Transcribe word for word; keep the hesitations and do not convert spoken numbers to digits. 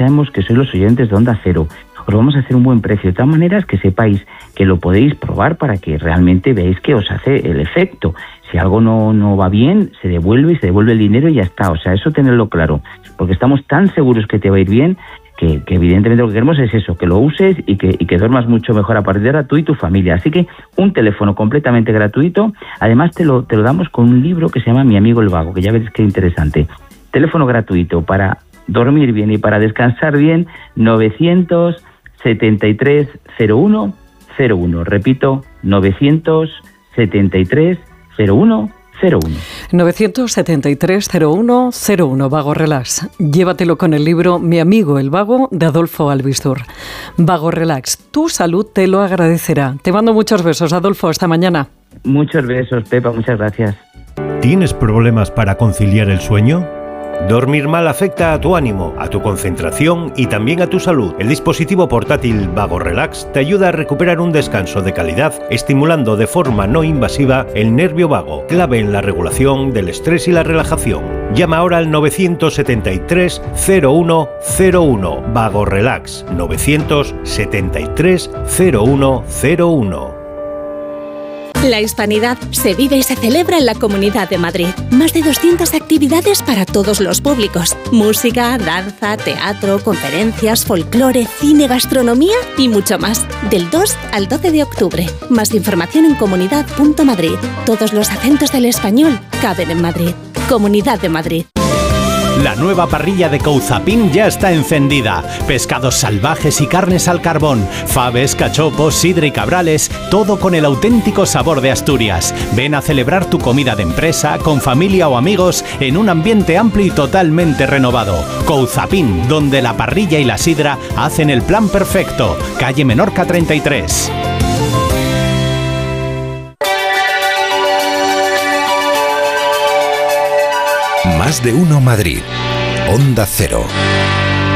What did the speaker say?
sabemos que sois los oyentes de Onda Cero. Os vamos a hacer un buen precio. De todas maneras, que sepáis que lo podéis probar para que realmente veáis que os hace el efecto. Si algo no, no va bien, se devuelve y se devuelve el dinero y ya está. O sea, eso tenerlo claro. Porque estamos tan seguros que te va a ir bien que, que evidentemente lo que queremos es eso, que lo uses y que, y que duermas mucho mejor a partir de ahora tú y tu familia. Así que un teléfono completamente gratuito. Además te lo, te lo damos con un libro que se llama Mi amigo el vago, que ya veréis qué interesante. Teléfono gratuito para dormir bien y para descansar bien, novecientos setenta y tres cero uno cero uno. Repito, novecientos setenta y tres cero uno cero uno. novecientos setenta y tres cero uno cero uno. Vago Relax. Llévatelo con el libro Mi amigo el vago de Adolfo Albistur. Vago Relax. Tu salud te lo agradecerá. Te mando muchos besos, Adolfo. Hasta mañana. Muchos besos, Pepa. Muchas gracias. ¿Tienes problemas para conciliar el sueño? Dormir mal afecta a tu ánimo, a tu concentración y también a tu salud. El dispositivo portátil Vago Relax te ayuda a recuperar un descanso de calidad, estimulando de forma no invasiva el nervio vago, clave en la regulación del estrés y la relajación. Llama ahora al novecientos setenta y tres cero uno cero uno. Vago Relax, novecientos setenta y tres cero uno cero uno. La hispanidad se vive y se celebra en la Comunidad de Madrid. Más de doscientas actividades para todos los públicos. Música, danza, teatro, conferencias, folclore, cine, gastronomía y mucho más. Del dos al doce de octubre. Más información en comunidad punto madrid. Todos los acentos del español caben en Madrid. Comunidad de Madrid. La nueva parrilla de Couzapin ya está encendida. Pescados salvajes y carnes al carbón, faves, cachopos, sidra y cabrales, todo con el auténtico sabor de Asturias. Ven a celebrar tu comida de empresa, con familia o amigos, en un ambiente amplio y totalmente renovado. Couzapin, donde la parrilla y la sidra hacen el plan perfecto. Calle Menorca treinta y tres. Más de uno Madrid. Onda Cero.